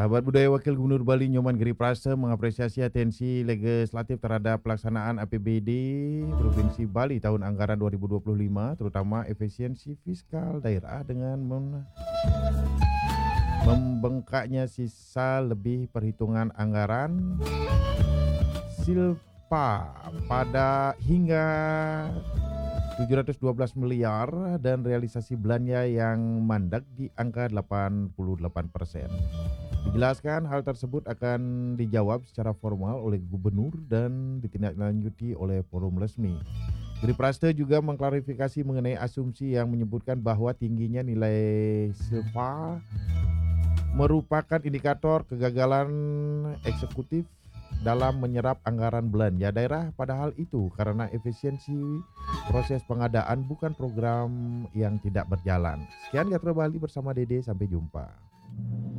Sahabat budaya Wakil Gubernur Bali Nyoman Giriprasa mengapresiasi atensi legislatif terhadap pelaksanaan APBD Provinsi Bali tahun anggaran 2025, terutama efisiensi fiskal daerah dengan membengkaknya sisa lebih perhitungan anggaran silpa pada hingga 712 miliar dan realisasi belanja yang mandek di angka 88%. Dijelaskan hal tersebut akan dijawab secara formal oleh gubernur dan ditindaklanjuti oleh forum resmi. Giri Praste juga mengklarifikasi mengenai asumsi yang menyebutkan bahwa tingginya nilai silpa merupakan indikator kegagalan eksekutif dalam menyerap anggaran belanja daerah, padahal itu karena efisiensi proses pengadaan bukan program yang tidak berjalan. Sekian Gatra Bali bersama Dede, sampai jumpa.